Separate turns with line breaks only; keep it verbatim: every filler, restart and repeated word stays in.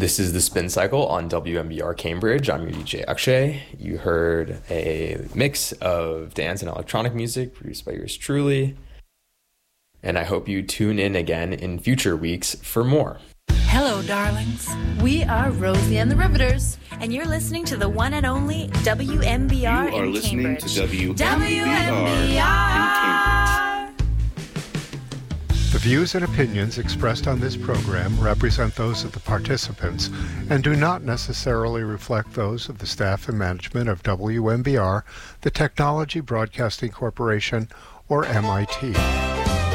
This is the Spin Cycle on W M B R Cambridge. I'm your D J Akshay. You heard a mix of dance and electronic music produced by yours truly. And I hope you tune in again in future weeks for more.
Hello, darlings. We are Rosie and the Riveters.
And you're listening to the one and only W M B R in Cambridge.
You are listening
Cambridge.
to W M B R,
W M B R
in Cambridge.
The views and opinions expressed on this program represent those of the participants and do not necessarily reflect those of the staff and management of W M B R, the Technology Broadcasting Corporation, or M I T.